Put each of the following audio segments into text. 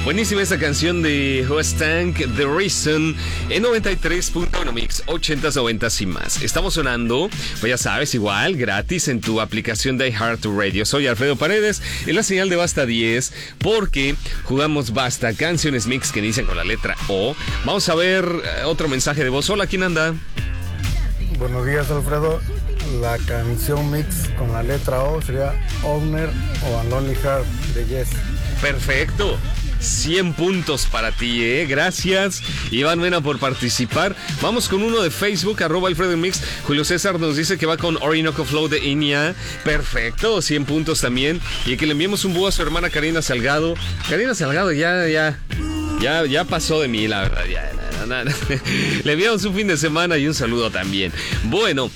Buenísima esta canción de Hostank, The Reason, en 93.1 Mix, 80s, 90s y más. Estamos sonando, pues ya sabes, igual, gratis en tu aplicación de iHeartRadio. Soy Alfredo Paredes, en la señal de Basta 10, porque jugamos Basta, canciones mix que inician con la letra O. Vamos a ver otro mensaje de voz. Hola, ¿quién anda? Buenos días, Alfredo. La canción mix con la letra O sería Owner o A Lonely Heart de Yes. Perfecto. 100 puntos para ti, Gracias, Iván Mena, por participar. Vamos con uno de Facebook, @AlfredoMix. Julio César nos dice que va con Orinoco Flow de Iña. Perfecto, 100 puntos también. Y que le enviemos un búho a su hermana Karina Salgado. Karina Salgado ya pasó de mí, la verdad, ya. Le enviamos un fin de semana y un saludo también. Bueno,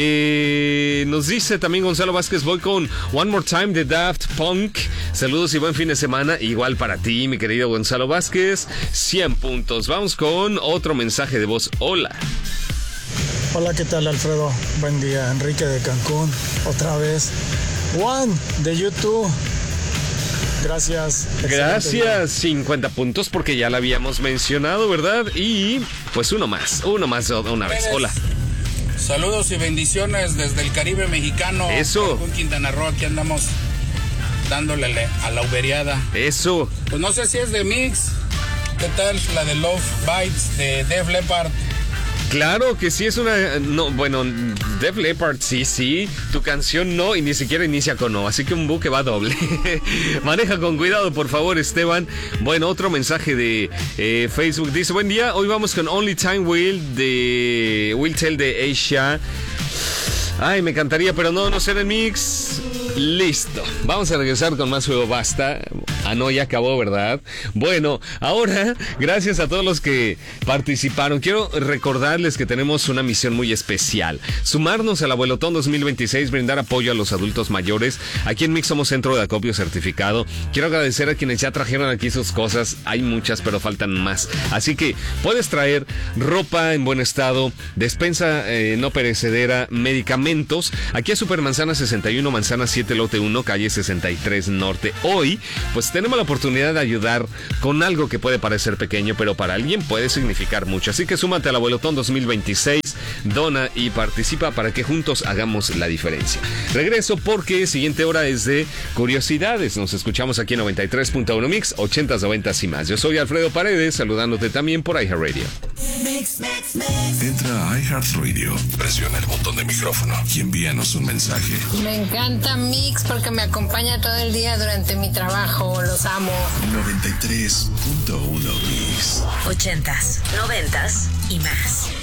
nos dice también Gonzalo Vázquez, voy con One More Time de Daft Punk. Saludos y buen fin de semana. Igual para ti, mi querido Gonzalo Vázquez. 100 puntos. Vamos con otro mensaje de voz. Hola. Hola, ¿qué tal, Alfredo? Buen día, Enrique de Cancún. Otra vez. One de YouTube. Gracias. Gracias, 50 puntos porque ya la habíamos mencionado, ¿verdad? Y pues uno más una vez. Hola. Saludos y bendiciones desde el Caribe mexicano. Eso. Con Quintana Roo, aquí andamos dándole a la uberiada. Eso. Pues no sé si es de mix. ¿Qué tal la de Love Bites de Def Leppard? Claro que sí, es una... No, bueno, Def Leppard, sí. Tu canción no, y ni siquiera inicia con no. Así que un buque va doble. Maneja con cuidado, por favor, Esteban. Bueno, otro mensaje de Facebook. Dice, buen día, hoy vamos con Only Time Will Tell de Asia. Ay, me encantaría, pero no será el mix. Listo. Vamos a regresar con más juego. Basta. Ah, no, ya acabó, ¿verdad? Bueno, ahora, gracias a todos los que participaron. Quiero recordarles que tenemos una misión muy especial. Sumarnos al Abuelotón 2026, brindar apoyo a los adultos mayores. Aquí en Mix somos centro de acopio certificado. Quiero agradecer a quienes ya trajeron aquí sus cosas. Hay muchas, pero faltan más. Así que puedes traer ropa en buen estado, despensa no perecedera, medicamentos. Aquí a Super Manzana 61, Manzana 7, Lote 1, calle 63 Norte. Hoy, pues tenemos la oportunidad de ayudar con algo que puede parecer pequeño, pero para alguien puede significar mucho. Así que súmate al Abuelotón 2026, dona y participa para que juntos hagamos la diferencia. Regreso porque siguiente hora es de curiosidades. Nos escuchamos aquí en 93.1 Mix, 80s, 90s y más. Yo soy Alfredo Paredes, saludándote también por iHeartRadio. Entra a iHeartRadio, presiona el botón de micrófono y envíanos un mensaje. Me encanta Mix porque me acompaña todo el día durante mi trabajo. Los amo. 93.1 Mix. 80s, 90s y más.